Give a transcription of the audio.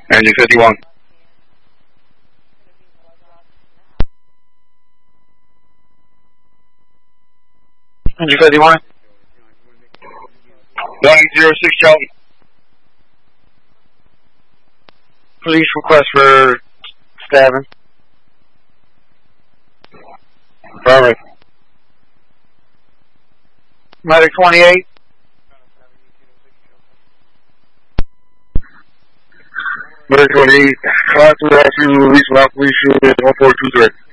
Engine 51. Engine 51. 106 Shelby. Police request for stabbing. Affirmative. Medic 28. Medic 28. Class 2 release without police shooting 1423.